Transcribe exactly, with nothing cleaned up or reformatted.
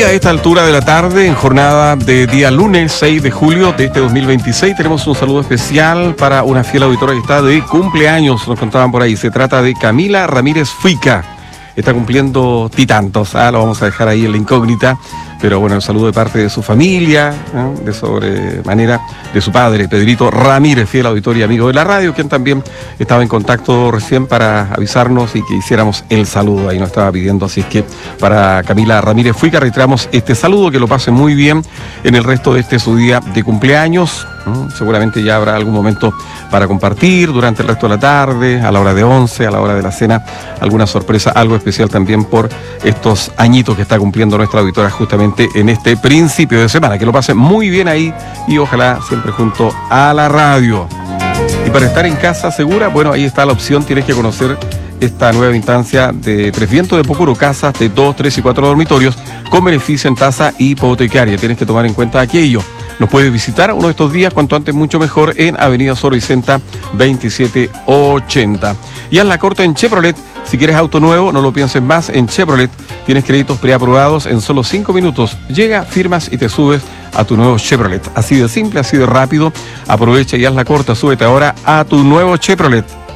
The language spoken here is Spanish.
a esta altura de la tarde, en jornada de día lunes seis de julio de este dos mil veintiséis, tenemos un saludo especial para una fiel auditora que está de cumpleaños, nos contaban por ahí. Se trata de Camila Ramírez Fuica. Está cumpliendo titantos, ¿ah? Lo vamos a dejar ahí en la incógnita, pero bueno, el saludo de parte de su familia, ¿eh? De sobremanera de su padre, Pedrito Ramírez, fiel auditor y amigo de la radio, quien también estaba en contacto recién para avisarnos y que hiciéramos el saludo, ahí nos estaba pidiendo, así es que para Camila Ramírez Fuica reiteramos este saludo, que lo pase muy bien en el resto de este su día de cumpleaños. Seguramente ya habrá algún momento para compartir durante el resto de la tarde, a la hora de once, a la hora de la cena, alguna sorpresa, algo especial también por estos añitos que está cumpliendo nuestra auditora justamente en este principio de semana. Que lo pasen muy bien ahí y ojalá siempre junto a la radio. Y para estar en casa segura, bueno, ahí está la opción, tienes que conocer esta nueva instancia de Tres Vientos de Pocuro, casas de dos, tres y cuatro dormitorios con beneficio en tasa hipotecaria. Tienes que tomar en cuenta aquello. Nos puedes visitar uno de estos días, cuanto antes mucho mejor, en Avenida Sor Vicenta veintisiete ochenta. Y haz la corta en Chevrolet. Si quieres auto nuevo, no lo pienses más, en Chevrolet tienes créditos preaprobados en solo cinco minutos. Llega, firmas y te subes a tu nuevo Chevrolet. Así de simple, así de rápido. Aprovecha y haz la corta, súbete ahora a tu nuevo Chevrolet.